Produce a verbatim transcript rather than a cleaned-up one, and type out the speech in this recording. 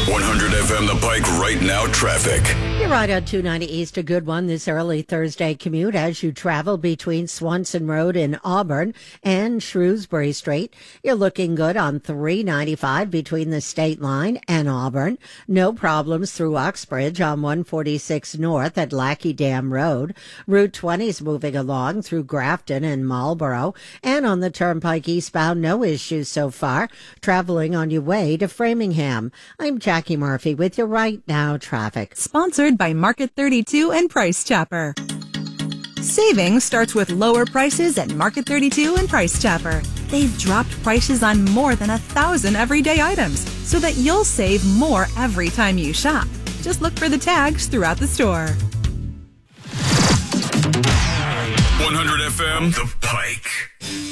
one hundred F M The Pike right now traffic. You're right on two ninety East, a good one this early Thursday commute as you travel between Swanson Road in Auburn and Shrewsbury Street. You're looking good on three ninety-five between the state line and Auburn. No problems through Uxbridge on one forty-six North at Lackey Dam Road. Route twenty is moving along through Grafton and Marlboro. And on the Turnpike eastbound, no issues so far. Traveling on your way to Framingham. I'm Jackie Murphy with your right now traffic. Sponsored by Market thirty-two and Price Chopper. Saving starts with lower prices at Market thirty-two and Price Chopper. They've dropped prices on more than a thousand everyday items so that you'll save more every time you shop. Just look for the tags throughout the store. one hundred F M The Pike.